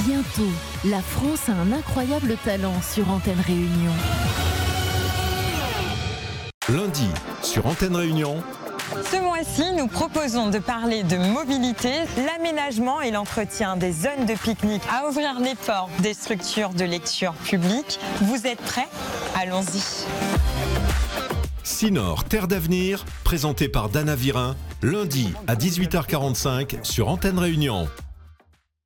Bientôt, la France a un incroyable talent sur Antenne Réunion. Lundi, sur Antenne Réunion. Ce mois-ci, nous proposons de parler de mobilité, l'aménagement et l'entretien des zones de pique-nique à ouvrir les portes des structures de lecture publique. Vous êtes prêts? Allons-y. Sinor, Terre d'avenir, présenté par Dana Virin, lundi à 18h45 sur Antenne Réunion.